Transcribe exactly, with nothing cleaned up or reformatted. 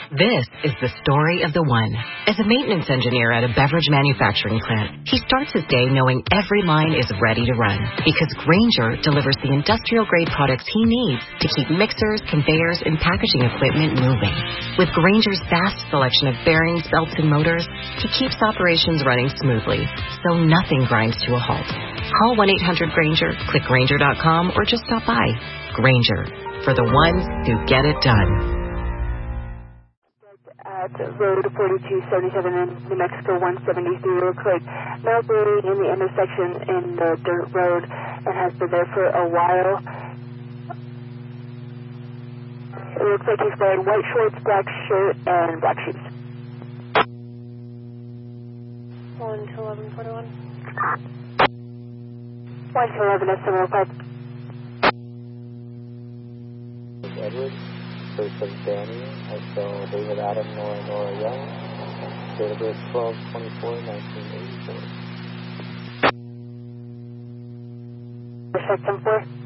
This is the story of the one. As a maintenance engineer at a beverage manufacturing plant, he starts his day knowing every line is ready to run because Grainger delivers the industrial-grade products he needs to keep mixers, conveyors, and packaging equipment moving. With Grainger's vast selection of bearings, belts, and motors, he keeps operations running smoothly, so nothing grinds to a halt. Call one eight hundred Grainger, click Grainger dot com, or just stop by. Grainger, for the ones who get it done. At Road forty-two seventy-seven in New Mexico one seventy-three, real quick. Male bleeding in the intersection in the dirt road and has been there for a while. It looks like he's wearing white shorts, black shirt, and black shoes. one to eleven forty-one. one to eleven, S seven oh five. Edward. First of Danny, I saw David Adam, Nora, Nora Young, date of birth twelve twenty-four nineteen eighty-four. Section four.